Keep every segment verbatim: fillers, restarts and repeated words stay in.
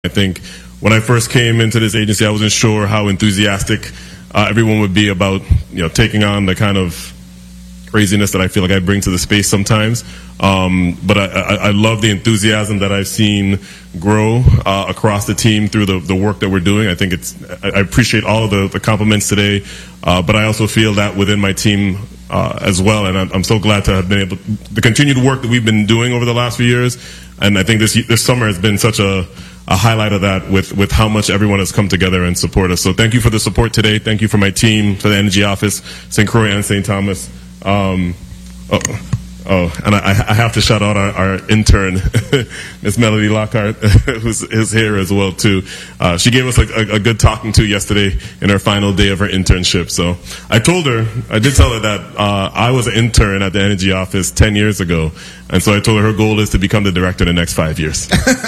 I think when I first came into this agency, I wasn't sure how enthusiastic uh, everyone would be about, you know, taking on the kind of craziness that I feel like I bring to the space sometimes. Um, but I, I, I love the enthusiasm that I've seen grow uh, across the team through the, the work that we're doing. I think it's, I, I appreciate all of the, the compliments today, uh, but I also feel that within my team uh, as well. And I'm, I'm so glad to have been able to, the continued work that we've been doing over the last few years. And I think this this summer has been such a, a highlight of that with, with how much everyone has come together and support us. So thank you for the support today. Thank you for my team, for the Energy Office, Saint Croix and Saint Thomas. Um, oh, oh, and I, I have to shout out our, our intern, Miss Melody Lockhart, who's is here as well too. Uh, she gave us a, a, a good talking to yesterday in her final day of her internship. So I told her, I did tell her that uh, I was an intern at the Energy Office ten years ago, and so I told her her goal is to become the director in the next five years.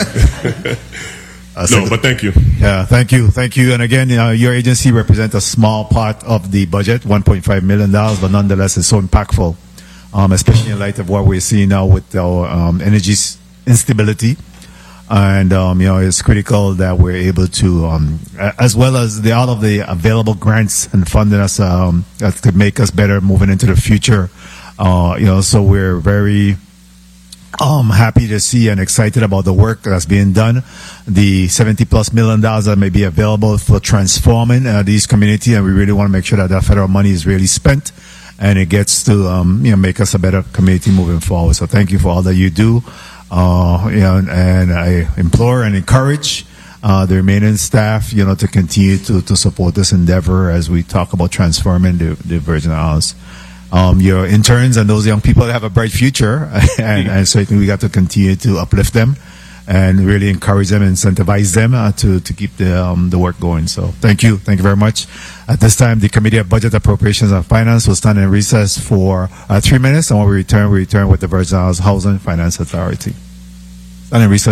Uh, no, but thank you. Yeah, thank you. Thank you. And again, uh, your agency represents a small part of the budget, one point five million dollars, but nonetheless, it's so impactful, um, especially in light of what we're seeing now with our um, energy instability. And, um, you know, it's critical that we're able to, um, as well as the, all of the available grants and funding us um, that could make us better moving into the future. Uh, you know, so we're very I'm happy to see and excited about the work that's being done. The seventy plus million dollars that may be available for transforming uh, these communities, and we really want to make sure that that federal money is really spent and it gets to um, you know, make us a better community moving forward. So thank you for all that you do. Uh, you know, and I implore and encourage uh, the remaining staff, you know, to continue to, to support this endeavor as we talk about transforming the, the Virgin Islands. Um, your interns and those young people that have a bright future, and, and certainly we got to continue to uplift them and really encourage them, incentivize them uh, to to keep the um, the work going. So thank you, thank you very much. At this time, the Committee of Budget, Appropriations, and Finance will stand in recess for uh, three minutes, and when we return, we return with the Virgin Islands Housing Finance Authority. Stand in recess.